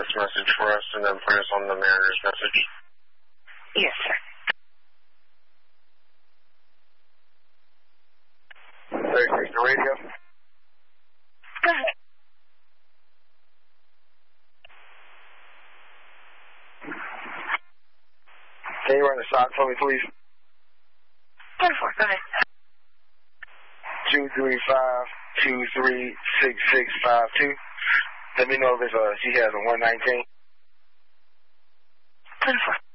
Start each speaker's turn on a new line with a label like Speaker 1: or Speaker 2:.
Speaker 1: this message for us and then put us on the Mariner's message?
Speaker 2: Yes, sir.
Speaker 1: The radio?
Speaker 2: Go ahead.
Speaker 1: Can you run the shot for me, please?
Speaker 2: 10-4, go ahead.
Speaker 1: 235-236652. Let me know if she has a 119.
Speaker 2: 10-4.